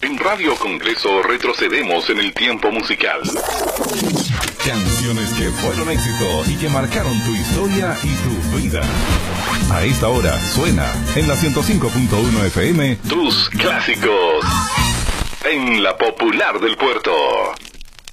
En Radio Congreso retrocedemos en el tiempo musical. Canciones que fueron éxito y que marcaron tu historia y tu vida. A esta hora suena en la 105.1 FM tus clásicos en la Popular del Puerto.